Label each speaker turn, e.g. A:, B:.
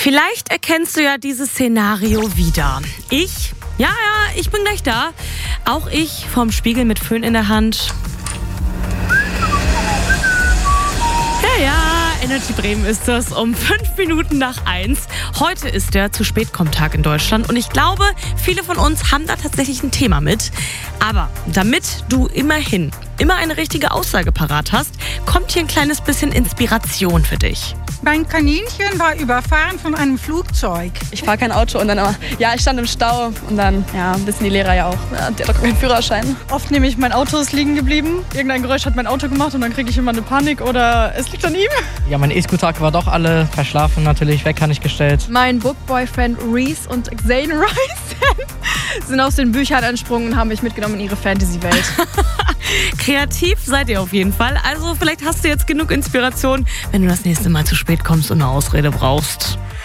A: Vielleicht erkennst du ja dieses Szenario wieder. Ich bin gleich da. Auch ich vorm Spiegel mit Föhn in der Hand. Ja, Energy Bremen ist das um 5 Minuten nach 1. Heute ist der Zu-Spät-Kommen-Tag in Deutschland und ich glaube, viele von uns haben da tatsächlich ein Thema mit. Aber damit du immerhin immer eine richtige Aussage parat hast, kommt hier ein kleines bisschen Inspiration für dich.
B: Mein Kaninchen war überfahren von einem Flugzeug.
C: Ich fahre kein Auto und dann immer, ich stand im Stau und dann, wissen die Lehrer ja auch. Ja, der hat doch keinen Führerschein.
D: Oft nehme ich, mein Auto ist liegen geblieben. Irgendein Geräusch hat mein Auto gemacht und dann kriege ich immer eine Panik oder es liegt an ihm.
E: Ja, mein E-Scooter war doch alle verschlafen, natürlich weg, kann ich gestellt.
F: Mein Book-Boyfriend Reese und Xane Rice sind aus den Büchern entsprungen und haben mich mitgenommen in ihre Fantasy-Welt.
A: Kreativ seid ihr auf jeden Fall. Also vielleicht hast du jetzt genug Inspiration, wenn du das nächste Mal zu spät kommst und eine Ausrede brauchst.